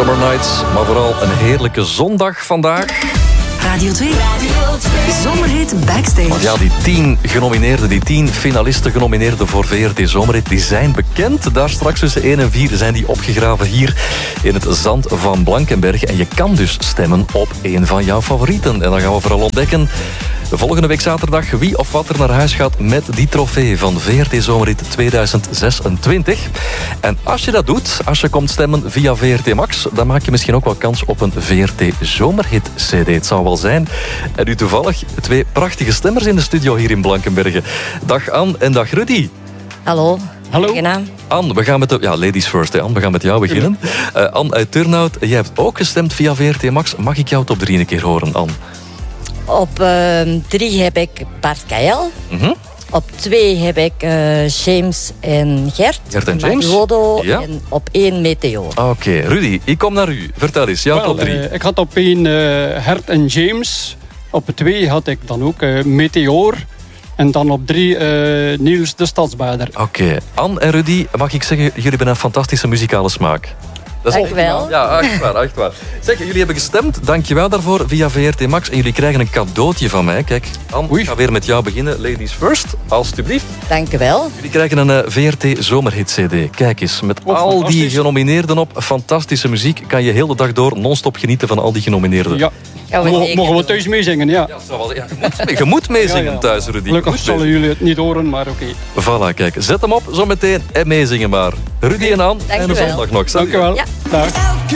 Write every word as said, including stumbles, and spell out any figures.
Summer Nights, maar vooral een heerlijke zondag vandaag. Radio twee. Radio twee. Zomerhit Backstage. Want ja, die tien genomineerden, die tien finalisten genomineerden voor V R T Zomerhit, die zijn bekend. Daar straks tussen één en vier zijn die opgegraven hier in het zand van Blankenberge. En je kan dus stemmen op één van jouw favorieten. En dan gaan we vooral ontdekken de volgende week zaterdag wie of wat er naar huis gaat met die trofee van V R T Zomerhit tweeduizend zesentwintig. En als je dat doet, als je komt stemmen via V R T Max, dan maak je misschien ook wel kans op een V R T Zomerhit C D. Het zou wel zijn. En nu toevallig twee prachtige stemmers in de studio hier in Blankenberge. Dag Anne en dag Rudy. Hallo. Hallo. Anne, we gaan met de... Ja, ladies first, hè, Anne. We gaan met jou beginnen. Uh, Anne uit Turnhout, jij hebt ook gestemd via V R T Max. Mag ik jou top drie een keer horen, Anne? Op uh, drie heb ik Bart Kael. Mm-hmm. Op twee heb ik uh, James en Gert. Gert en James. Marodo. Ja. En op één Meteor. Oké, okay. Rudy, ik kom naar u. Vertel eens, jouw Wel, top drie. Uh, ik had op één uh, Gert en James. Op twee had ik dan ook uh, Meteor. En dan op drie uh, Niels de Stadsbader. Oké, okay. Anne en Rudy, mag ik zeggen, jullie hebben een fantastische muzikale smaak. Dat is Dank wel. Ja, echt waar, echt waar. Zeg, jullie hebben gestemd. Dankjewel daarvoor via V R T Max. En jullie krijgen een cadeautje van mij. Kijk, Anne, Oei. ik ga weer met jou beginnen. Ladies first, alstublieft. Dank je wel. Jullie krijgen een uh, V R T Zomerhit C D. Kijk eens, met oh, al die genomineerden op. Fantastische muziek. Kan je heel de dag door non-stop genieten van al die genomineerden. Ja. We mogen, mogen we thuis meezingen, ja. Ja, wel, ja je, moet, je moet meezingen ja, ja. thuis, Rudy. Gelukkig zullen jullie het niet horen, maar oké. Okay. Voilà, kijk. Zet hem op, zo meteen en meezingen maar. Rudy en Anne, fijne zondag nog. Dank je wel. Ja. Dag.